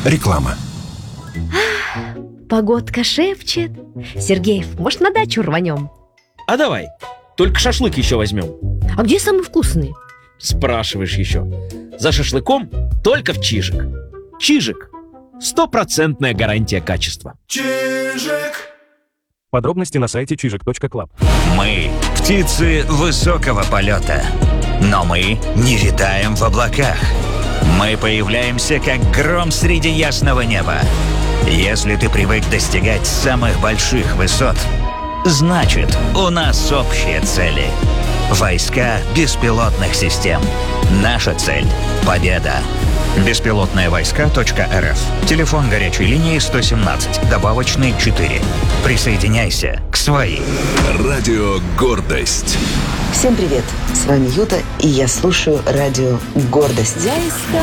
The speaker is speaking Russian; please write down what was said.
Реклама. Погодка шепчет. Сергеев, может, на дачу рванем? А давай, только шашлык еще возьмем. А где самый вкусный? Спрашиваешь еще. За шашлыком только в Чижик. Чижик. 100% гарантия качества. Чижик. Подробности на сайте чижик.клаб. Мы – птицы высокого полета, но мы не витаем в облаках. Мы появляемся, как гром среди ясного неба. Если ты привык достигать самых больших высот, значит, у нас общие цели. Войска беспилотных систем. Наша цель – победа. Беспилотные-войска.рф. Телефон горячей линии 117, добавочный 4. Присоединяйся к своим. Радио «Гордость». Всем привет! С вами Юта, и я слушаю радио «Гордость». Я искала